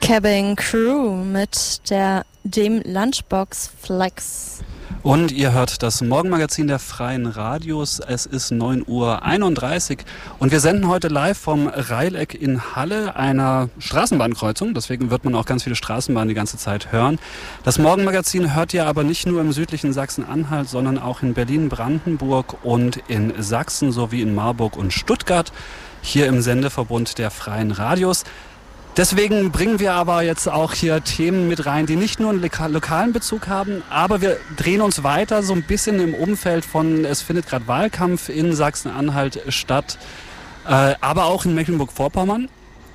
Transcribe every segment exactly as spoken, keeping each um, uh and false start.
Cabin Crew mit der, dem Lunchbox Flex. Und ihr hört das Morgenmagazin der Freien Radios. Es ist neun Uhr einunddreißig und wir senden heute live vom Reileck in Halle, einer Straßenbahnkreuzung. Deswegen wird man auch ganz viele Straßenbahnen die ganze Zeit hören. Das Morgenmagazin hört ihr aber nicht nur im südlichen Sachsen-Anhalt, sondern auch in Berlin, Brandenburg und in Sachsen sowie in Marburg und Stuttgart, hier im Sendeverbund der Freien Radios. Deswegen bringen wir aber jetzt auch hier Themen mit rein, die nicht nur einen loka- lokalen Bezug haben, aber wir drehen uns weiter so ein bisschen im Umfeld von, es findet gerade Wahlkampf in Sachsen-Anhalt statt, äh, aber auch in Mecklenburg-Vorpommern.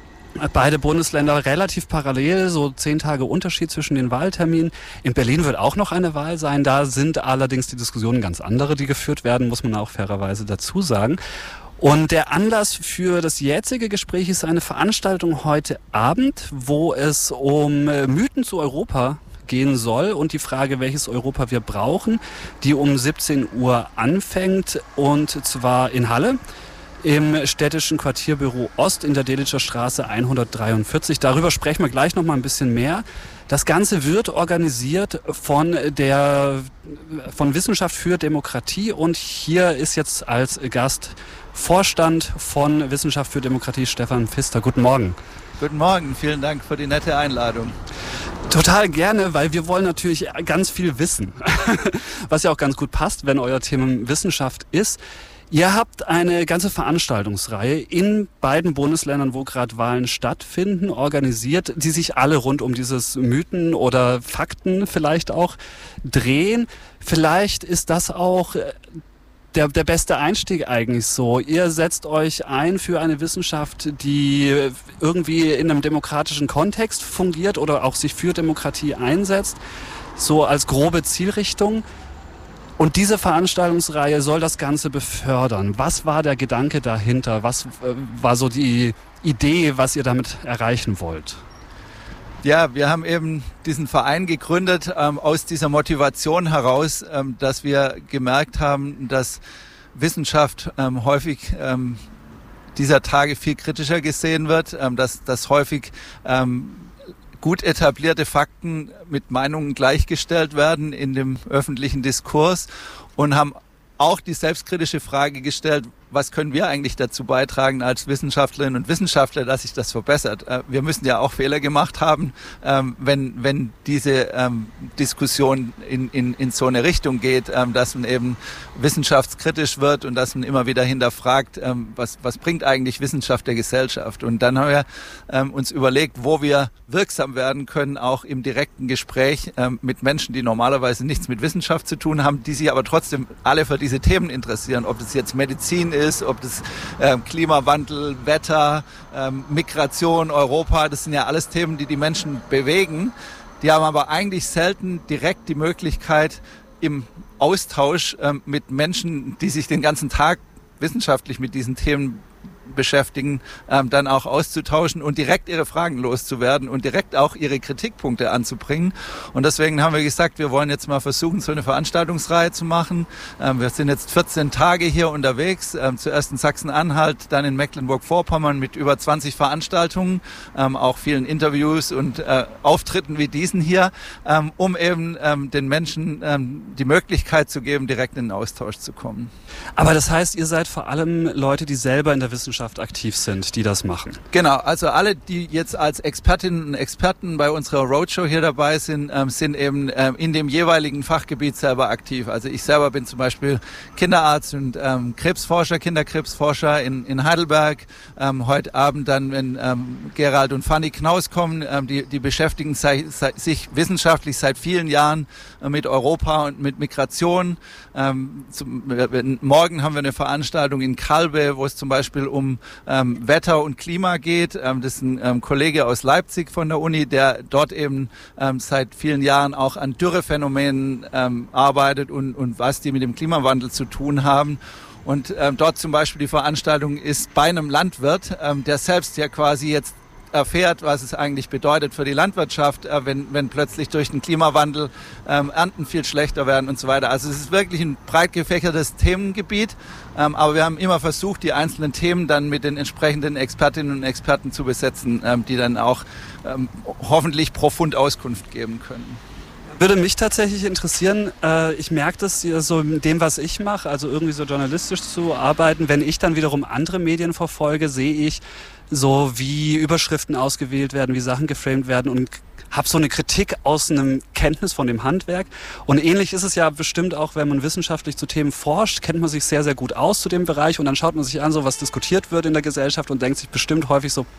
Beide Bundesländer relativ parallel, so zehn Tage Unterschied zwischen den Wahlterminen. In Berlin wird auch noch eine Wahl sein, da sind allerdings die Diskussionen ganz andere, die geführt werden, muss man auch fairerweise dazu sagen. Und der Anlass für das jetzige Gespräch ist eine Veranstaltung heute Abend, wo es um Mythen zu Europa gehen soll und die Frage, welches Europa wir brauchen, die um siebzehn Uhr anfängt, und zwar in Halle im städtischen Quartierbüro Ost in der Delitzscher Straße hundertdreiundvierzig. Darüber sprechen wir gleich noch mal ein bisschen mehr. Das Ganze wird organisiert von der von Wissenschaft für Demokratie, und hier ist jetzt als Gast Vorstand von Wissenschaft für Demokratie Stefan Pfister. Guten Morgen. Guten Morgen, vielen Dank für die nette Einladung. Total gerne, weil wir wollen natürlich ganz viel wissen, was ja auch ganz gut passt, wenn euer Thema Wissenschaft ist. Ihr habt eine ganze Veranstaltungsreihe in beiden Bundesländern, wo gerade Wahlen stattfinden, organisiert, die sich alle rund um dieses Mythen oder Fakten vielleicht auch drehen. Vielleicht ist das auch der, der beste Einstieg eigentlich so. Ihr setzt euch ein für eine Wissenschaft, die irgendwie in einem demokratischen Kontext fungiert oder auch sich für Demokratie einsetzt, so als grobe Zielrichtung. Und diese Veranstaltungsreihe soll das Ganze befördern. Was war der Gedanke dahinter? Was äh, war so die Idee, was ihr damit erreichen wollt? Ja, wir haben eben diesen Verein gegründet ähm, aus dieser Motivation heraus, ähm, dass wir gemerkt haben, dass Wissenschaft ähm, häufig ähm, dieser Tage viel kritischer gesehen wird, ähm, dass, dass häufig ähm, gut etablierte Fakten mit Meinungen gleichgestellt werden in dem öffentlichen Diskurs, und haben auch die selbstkritische Frage gestellt, was können wir eigentlich dazu beitragen als Wissenschaftlerinnen und Wissenschaftler, dass sich das verbessert. Wir müssen ja auch Fehler gemacht haben, wenn, wenn diese Diskussion in, in, in so eine Richtung geht, dass man eben wissenschaftskritisch wird und dass man immer wieder hinterfragt, was, was bringt eigentlich Wissenschaft der Gesellschaft. Und dann haben wir uns überlegt, wo wir wirksam werden können, auch im direkten Gespräch mit Menschen, die normalerweise nichts mit Wissenschaft zu tun haben, die sich aber trotzdem alle für diese Themen interessieren, ob das jetzt Medizin ist, ob das ähm, Klimawandel, Wetter, ähm, Migration, Europa, das sind ja alles Themen, die die Menschen bewegen. Die haben aber eigentlich selten direkt die Möglichkeit, im Austausch ähm, mit Menschen, die sich den ganzen Tag wissenschaftlich mit diesen Themen beschäftigen, ähm, dann auch auszutauschen und direkt ihre Fragen loszuwerden und direkt auch ihre Kritikpunkte anzubringen. Und deswegen haben wir gesagt, wir wollen jetzt mal versuchen, so eine Veranstaltungsreihe zu machen. Ähm, wir sind jetzt vierzehn Tage hier unterwegs, ähm, zuerst in Sachsen-Anhalt, dann in Mecklenburg-Vorpommern mit über zwanzig Veranstaltungen, ähm, auch vielen Interviews und äh, Auftritten wie diesen hier, ähm, um eben ähm, den Menschen ähm, die Möglichkeit zu geben, direkt in den Austausch zu kommen. Aber das heißt, ihr seid vor allem Leute, die selber in der Wissenschaft aktiv sind, die das machen. Genau, also alle, die jetzt als Expertinnen und Experten bei unserer Roadshow hier dabei sind, ähm, sind eben ähm, in dem jeweiligen Fachgebiet selber aktiv. Also ich selber bin zum Beispiel Kinderarzt und ähm, Krebsforscher, Kinderkrebsforscher in, in Heidelberg. Ähm, heute Abend dann, wenn ähm, Gerald und Fanny Knaus kommen, ähm, die, die beschäftigen sei, sei, sich wissenschaftlich seit vielen Jahren äh, mit Europa und mit Migration. Ähm, zum, äh, morgen haben wir eine Veranstaltung in Kalbe, wo es zum Beispiel um ähm, Wetter und Klima geht. Ähm, das ist ein ähm, Kollege aus Leipzig von der Uni, der dort eben ähm, seit vielen Jahren auch an Dürrephänomenen ähm, arbeitet und, und was die mit dem Klimawandel zu tun haben. Und ähm, dort zum Beispiel die Veranstaltung ist bei einem Landwirt, ähm, der selbst ja quasi jetzt erfährt, was es eigentlich bedeutet für die Landwirtschaft, äh, wenn, wenn plötzlich durch den Klimawandel ähm, Ernten viel schlechter werden und so weiter. Also es ist wirklich ein breit gefächertes Themengebiet, ähm, aber wir haben immer versucht, die einzelnen Themen dann mit den entsprechenden Expertinnen und Experten zu besetzen, ähm, die dann auch ähm, hoffentlich profund Auskunft geben können. Würde mich tatsächlich interessieren, äh, ich merke das so in dem, was ich mache, also irgendwie so journalistisch zu arbeiten. Wenn ich dann wiederum andere Medien verfolge, sehe ich so, wie Überschriften ausgewählt werden, wie Sachen geframed werden und habe so eine Kritik aus einem Kenntnis von dem Handwerk. Und ähnlich ist es ja bestimmt auch, wenn man wissenschaftlich zu Themen forscht, kennt man sich sehr, sehr gut aus zu dem Bereich und dann schaut man sich an, so was diskutiert wird in der Gesellschaft und denkt sich bestimmt häufig so,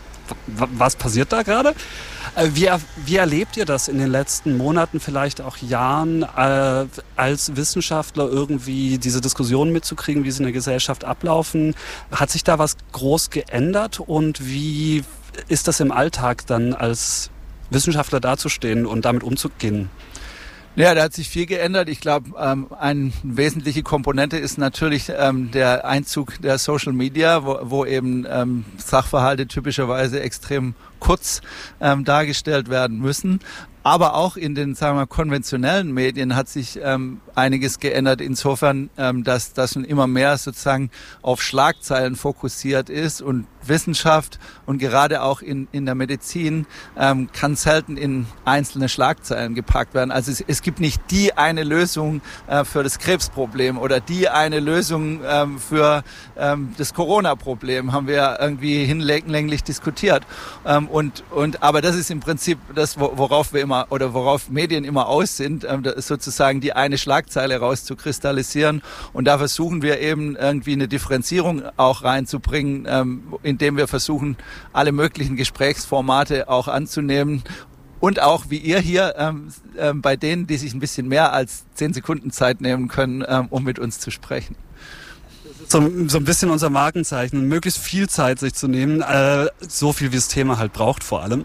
was passiert da gerade? Wie, wie erlebt ihr das in den letzten Monaten, vielleicht auch Jahren, äh, als Wissenschaftler irgendwie diese Diskussionen mitzukriegen, wie sie in der Gesellschaft ablaufen? Hat sich da was groß geändert und wie ist das im Alltag dann als Wissenschaftler dazustehen und damit umzugehen? Ja, da hat sich viel geändert. Ich glaube, ähm, eine wesentliche Komponente ist natürlich ähm, der Einzug der Social Media, wo, wo eben ähm, Sachverhalte typischerweise extrem kurz ähm, dargestellt werden müssen. Aber auch in den, sagen wir mal, konventionellen Medien hat sich ähm, einiges geändert. Insofern, ähm, dass das schon immer mehr sozusagen auf Schlagzeilen fokussiert ist und Wissenschaft und gerade auch in, in der Medizin ähm, kann selten in einzelne Schlagzeilen gepackt werden. Also es, es gibt nicht die eine Lösung äh, für das Krebsproblem oder die eine Lösung ähm, für ähm, das Corona-Problem, haben wir irgendwie hinlänglich diskutiert. Ähm, und, und, aber das ist im Prinzip das, worauf wir immer oder worauf Medien immer aus sind, ähm, sozusagen die eine Schlagzeile rauszukristallisieren. Und da versuchen wir eben irgendwie eine Differenzierung auch reinzubringen, ähm, indem wir versuchen, alle möglichen Gesprächsformate auch anzunehmen. Und auch, wie ihr hier, ähm, ähm, bei denen, die sich ein bisschen mehr als zehn Sekunden Zeit nehmen können, ähm, um mit uns zu sprechen. So, so ein bisschen unser Markenzeichen, möglichst viel Zeit sich zu nehmen, äh, so viel wie das Thema halt braucht vor allem.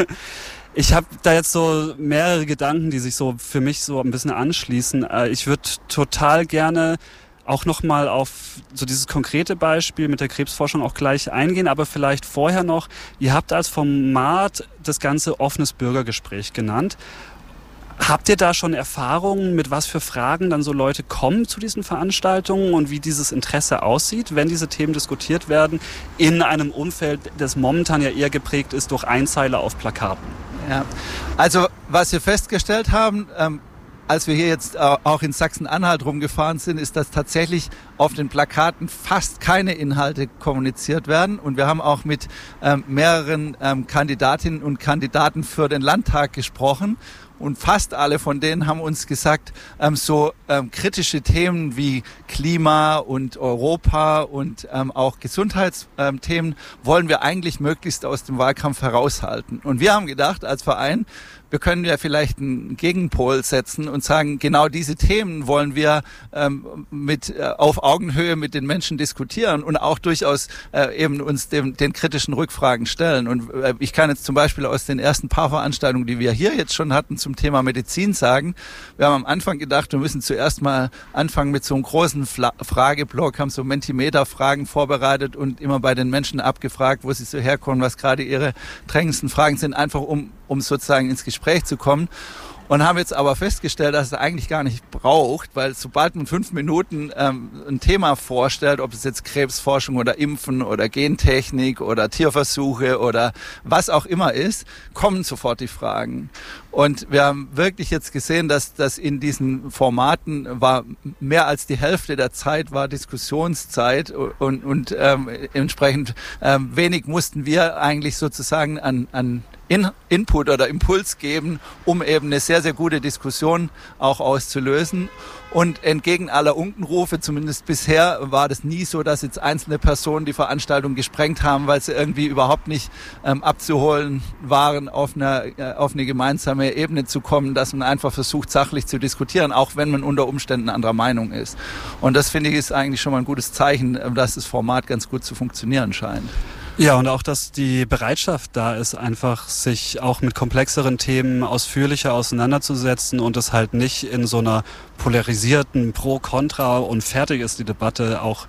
Ich habe da jetzt so mehrere Gedanken, die sich so für mich so ein bisschen anschließen. Äh, ich würde total gerne auch nochmal auf so dieses konkrete Beispiel mit der Krebsforschung auch gleich eingehen, aber vielleicht vorher noch, ihr habt als Format das Ganze offenes Bürgergespräch genannt. Habt ihr da schon Erfahrungen, mit was für Fragen dann so Leute kommen zu diesen Veranstaltungen und wie dieses Interesse aussieht, wenn diese Themen diskutiert werden, in einem Umfeld, das momentan ja eher geprägt ist durch Einzeiler auf Plakaten? Ja, also was wir festgestellt haben, ähm, als wir hier jetzt äh, auch in Sachsen-Anhalt rumgefahren sind, ist, dass tatsächlich auf den Plakaten fast keine Inhalte kommuniziert werden. Und wir haben auch mit ähm, mehreren ähm, Kandidatinnen und Kandidaten für den Landtag gesprochen. Und fast alle von denen haben uns gesagt, ähm, so ähm, kritische Themen wie Klima und Europa und ähm, auch Gesundheitsthemen wollen wir eigentlich möglichst aus dem Wahlkampf heraushalten. Und wir haben gedacht, als Verein, wir können ja vielleicht einen Gegenpol setzen und sagen, genau diese Themen wollen wir ähm, mit äh, auf Augenhöhe mit den Menschen diskutieren und auch durchaus äh, eben uns dem, den kritischen Rückfragen stellen. Und äh, ich kann jetzt zum Beispiel aus den ersten paar Veranstaltungen, die wir hier jetzt schon hatten zum Thema Medizin sagen, wir haben am Anfang gedacht, wir müssen zuerst mal anfangen mit so einem großen Fla- Frageblock, haben so Mentimeter-Fragen vorbereitet und immer bei den Menschen abgefragt, wo sie so herkommen, was gerade ihre drängendsten Fragen sind, einfach um um sozusagen ins Gespräch zu kommen. Und haben jetzt aber festgestellt, dass es eigentlich gar nicht braucht, weil sobald man fünf Minuten ähm, ein Thema vorstellt, ob es jetzt Krebsforschung oder Impfen oder Gentechnik oder Tierversuche oder was auch immer ist, kommen sofort die Fragen. Und wir haben wirklich jetzt gesehen, dass das in diesen Formaten war mehr als die Hälfte der Zeit war Diskussionszeit und, und ähm, entsprechend ähm, wenig mussten wir eigentlich sozusagen an, an In- Input oder Impuls geben, um eben eine sehr, sehr gute Diskussion auch auszulösen. Und entgegen aller Unkenrufe, zumindest bisher, war das nie so, dass jetzt einzelne Personen die Veranstaltung gesprengt haben, weil sie irgendwie überhaupt nicht ähm, abzuholen waren, auf eine, äh, auf eine gemeinsame Ebene zu kommen, dass man einfach versucht, sachlich zu diskutieren, auch wenn man unter Umständen anderer Meinung ist. Und das, finde ich, ist eigentlich schon mal ein gutes Zeichen, dass das Format ganz gut zu funktionieren scheint. Ja, und auch, dass die Bereitschaft da ist, einfach sich auch mit komplexeren Themen ausführlicher auseinanderzusetzen und es halt nicht in so einer polarisierten Pro-Kontra und fertig ist die Debatte auch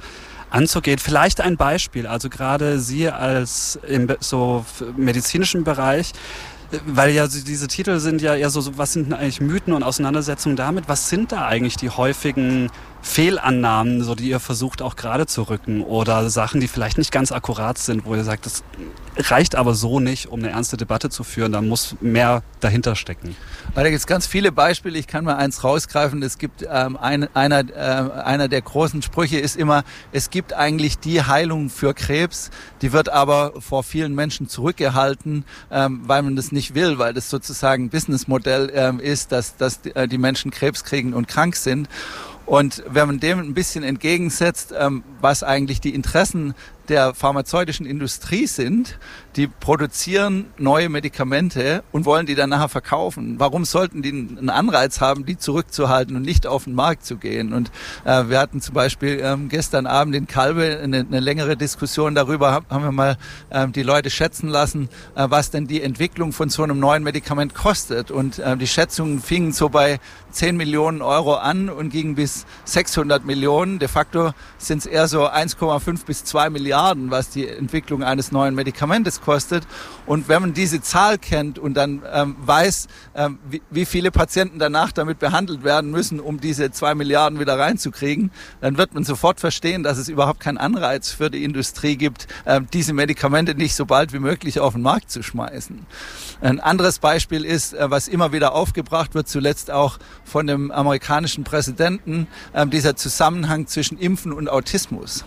anzugehen. Vielleicht ein Beispiel, also gerade Sie als im so medizinischen Bereich, weil ja diese Titel sind ja eher so, was sind denn eigentlich Mythen und Auseinandersetzungen damit? Was sind da eigentlich die häufigen Fehlannahmen, so die ihr versucht auch gerade zu rücken oder Sachen, die vielleicht nicht ganz akkurat sind, wo ihr sagt, das reicht aber so nicht, um eine ernste Debatte zu führen, da muss mehr dahinter stecken? Da gibt es ganz viele Beispiele, ich kann mal eins rausgreifen. Es gibt ähm, ein, einer, äh, einer der großen Sprüche ist immer, es gibt eigentlich die Heilung für Krebs, die wird aber vor vielen Menschen zurückgehalten, ähm, weil man das nicht will, weil das sozusagen ein Businessmodell ähm, ist, dass, dass die, äh, die Menschen Krebs kriegen und krank sind. Und wenn man dem ein bisschen entgegensetzt, ähm, was eigentlich die Interessen der pharmazeutischen Industrie sind, die produzieren neue Medikamente und wollen die dann nachher verkaufen. Warum sollten die einen Anreiz haben, die zurückzuhalten und nicht auf den Markt zu gehen? Und äh, wir hatten zum Beispiel ähm, gestern Abend in Kalbe eine, eine längere Diskussion darüber, hab, haben wir mal ähm, die Leute schätzen lassen, äh, was denn die Entwicklung von so einem neuen Medikament kostet. Und äh, die Schätzungen fingen so bei zehn Millionen Euro an und gingen bis sechshundert Millionen. De facto sind es eher so eins Komma fünf bis zwei Milliarden, was die Entwicklung eines neuen Medikamentes kostet. Und wenn man diese Zahl kennt und dann ähm, weiß, ähm, wie, wie viele Patienten danach damit behandelt werden müssen, um diese zwei Milliarden wieder reinzukriegen, dann wird man sofort verstehen, dass es überhaupt keinen Anreiz für die Industrie gibt, ähm, diese Medikamente nicht so bald wie möglich auf den Markt zu schmeißen. Ein anderes Beispiel ist, äh, was immer wieder aufgebracht wird, zuletzt auch von dem amerikanischen Präsidenten, äh, dieser Zusammenhang zwischen Impfen und Autismus.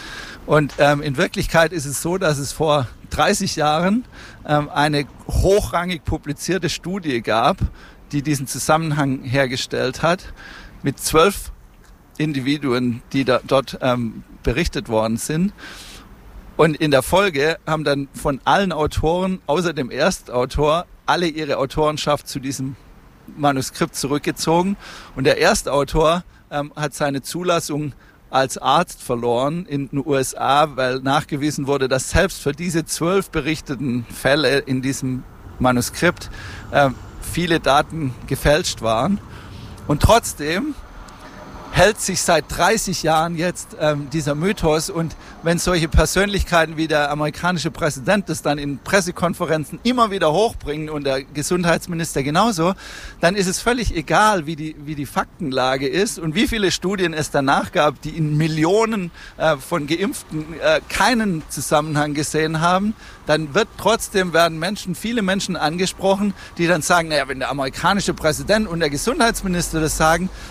Und ähm, in Wirklichkeit ist es so, dass es vor dreißig Jahren ähm, eine hochrangig publizierte Studie gab, die diesen Zusammenhang hergestellt hat, mit zwölf Individuen, die da, dort ähm, berichtet worden sind. Und in der Folge haben dann von allen Autoren, außer dem Erstautor, alle ihre Autorenschaft zu diesem Manuskript zurückgezogen. Und der Erstautor ähm, hat seine Zulassung als Arzt verloren in den U S A, weil nachgewiesen wurde, dass selbst für diese zwölf berichteten Fälle in diesem Manuskript äh, viele Daten gefälscht waren. Und trotzdem hält sich seit dreißig Jahren jetzt ähm, dieser Mythos. Und wenn solche Persönlichkeiten wie der amerikanische Präsident das dann in Pressekonferenzen immer wieder hochbringen und der Gesundheitsminister genauso, dann ist es völlig egal, wie die, wie die Faktenlage ist und wie viele Studien es danach gab, die in Millionen äh, von Geimpften äh, keinen Zusammenhang gesehen haben. Dann wird trotzdem, werden Menschen, viele Menschen angesprochen, die dann sagen, naja, wenn der amerikanische Präsident und der Gesundheitsminister das sagen,